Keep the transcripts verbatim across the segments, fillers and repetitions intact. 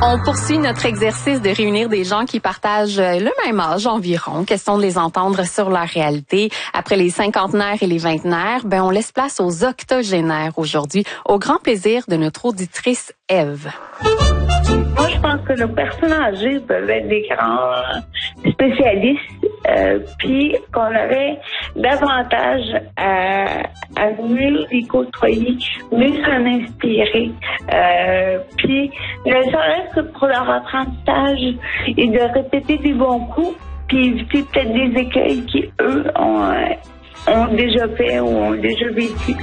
On poursuit notre exercice de réunir des gens qui partagent le même âge environ. Question de les entendre sur leur réalité. Après les cinquantenaires et les vingtenaires, ben on laisse place aux octogénaires aujourd'hui, au grand plaisir de notre auditrice Ève. Moi, je pense que nos personnes âgées peuvent être des grands spécialistes, euh, puis qu'on aurait davantage à, à mieux les côtoyer, mieux s'en inspirer, euh, puis ne serait-ce que pour leur apprentissage et de répéter des bons coups, puis éviter peut-être des écueils qui, eux, ont, euh, ont déjà fait ou ont déjà vécu.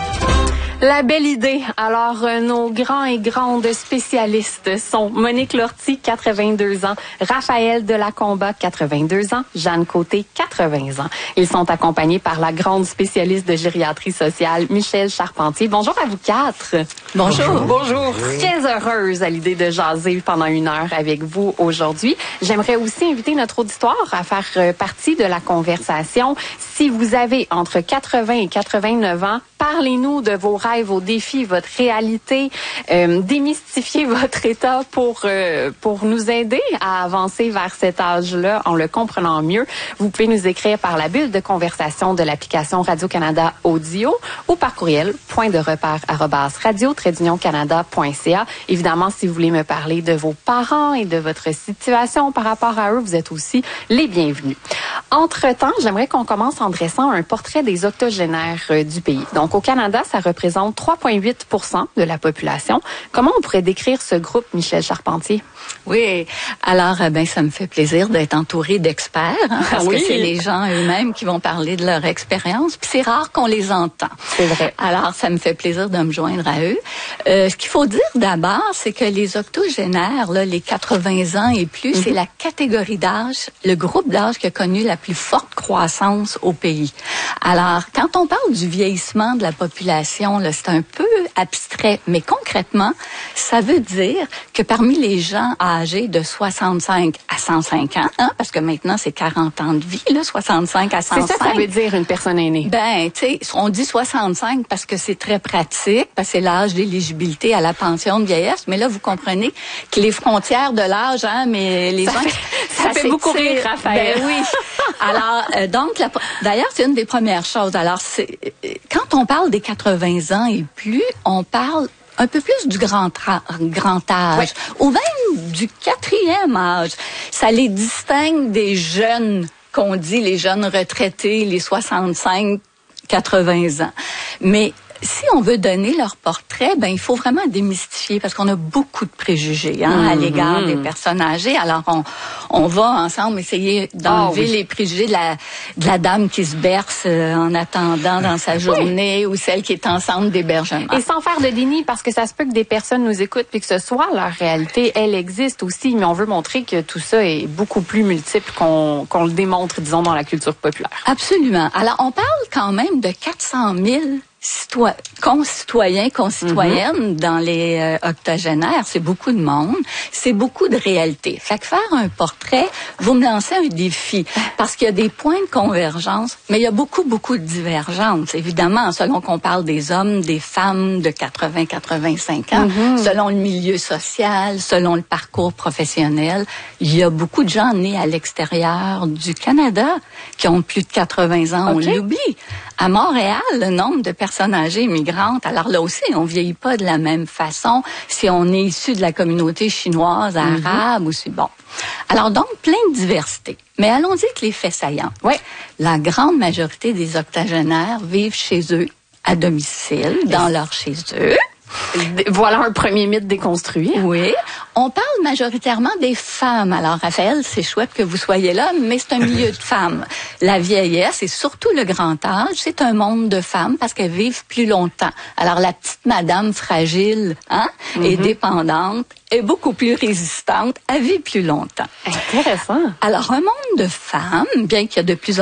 La belle idée. Alors, euh, nos grands et grandes spécialistes sont Monique Lortie, quatre-vingt-deux ans, Raphaël Delacomba, quatre-vingt-deux ans, Jeanne Côté, quatre-vingts ans. Ils sont accompagnés par la grande spécialiste de gériatrie sociale, Michèle Charpentier. Bonjour à vous quatre. Bonjour. Bonjour. Très heureuse à l'idée de jaser pendant une heure avec vous aujourd'hui. J'aimerais aussi inviter notre auditoire à faire euh, partie de la conversation. Si vous avez entre quatre-vingts et quatre-vingt-neuf ans, parlez-nous de vos rêves, vos défis, votre réalité, euh, démystifiez votre état pour euh, pour nous aider à avancer vers cet âge-là en le comprenant mieux. Vous pouvez nous écrire par la bulle de conversation de l'application Radio-Canada Audio ou par courriel point de repère arobase radio trait d'union canada point c a. Évidemment, si vous voulez me parler de vos parents et de votre situation par rapport à eux, vous êtes aussi les bienvenus. Entre-temps, j'aimerais qu'on commence en dressant un portrait des octogénaires euh, du pays. Donc, au Canada, ça représente trois virgule huit pour cent de la population. Comment on pourrait décrire ce groupe, Michèle Charpentier? Oui, alors ben ça me fait plaisir d'être entourée d'experts, hein, parce oui. que c'est les gens eux-mêmes qui vont parler de leur expérience, puis c'est rare qu'on les entend. C'est vrai. Alors, ça me fait plaisir de me joindre à eux. Euh, ce qu'il faut dire d'abord, c'est que les octogénaires, là, les quatre-vingts ans et plus, mm-hmm. c'est la catégorie d'âge, le groupe d'âge qui a connu la plus forte croissance au pays. Alors, quand on parle du vieillissement de la population, là, c'est un peu abstrait, mais concrètement, ça veut dire que parmi les gens âgés de soixante-cinq à cent cinq ans, hein, parce que maintenant c'est quarante ans de vie, là, soixante-cinq à cent cinq. C'est ça, ça veut dire une personne aînée. Ben, tu sais, on dit soixante-cinq parce que c'est très pratique, parce que c'est l'âge d'éligibilité à la pension de vieillesse, mais là, vous comprenez que les frontières de l'âge, hein, mais les ça gens... Fait, ça, ça fait beaucoup rire, Raphaël. Ben oui. Alors, euh, donc, la, d'ailleurs, c'est une des premières choses. Alors, c'est, quand on parle des quatre-vingts ans et plus, on parle un peu plus du grand, tra- grand âge, oui. ou même du quatrième âge. Ça les distingue des jeunes qu'on dit, les jeunes retraités, les soixante-cinq quatre-vingts ans. Mais si on veut donner leur portrait, ben il faut vraiment démystifier parce qu'on a beaucoup de préjugés hein, mmh, à l'égard mmh. des personnes âgées. Alors on on va ensemble essayer d'enlever oh, oui. les préjugés de la de la dame qui se berce euh, en attendant dans sa journée oui. ou celle qui est en centre d'hébergement. Et sans faire de déni parce que ça se peut que des personnes nous écoutent puis que ce soit leur réalité, elle existe aussi, mais on veut montrer que tout ça est beaucoup plus multiple qu'on qu'on le démontre, disons, dans la culture populaire. Absolument. Alors on parle quand même de quatre cent mille Citoy- concitoyens, concitoyennes mm-hmm. dans les euh, octogénaires, c'est beaucoup de monde, c'est beaucoup de réalité. Fait que faire un portrait, vous me lancez un défi, parce qu'il y a des points de convergence, mais il y a beaucoup, beaucoup de divergences, évidemment, selon qu'on parle des hommes, des femmes de quatre-vingts à quatre-vingt-cinq ans, mm-hmm. selon le milieu social, selon le parcours professionnel. Il y a beaucoup de gens nés à l'extérieur du Canada qui ont plus de quatre-vingts ans, okay. on l'oublie. À Montréal, le nombre de personnes âgées immigrantes, alors là aussi, on vieillit pas de la même façon si on est issu de la communauté chinoise, mm-hmm. arabe ou si bon. Alors donc, plein de diversité. Mais allons-y avec les faits saillants. Oui. La grande majorité des octogénaires vivent chez eux, à domicile, dans leur chez eux. Voilà un premier mythe déconstruit. Oui. On parle majoritairement des femmes. Alors, Raphaël, c'est chouette que vous soyez là, mais c'est un milieu de femmes. La vieillesse et surtout le grand âge, c'est un monde de femmes parce qu'elles vivent plus longtemps. Alors, la petite madame fragile, hein, mm-hmm. et dépendante, est beaucoup plus résistante, elle vit plus longtemps. Intéressant. Alors, un monde de femmes, bien qu'il y a de plus en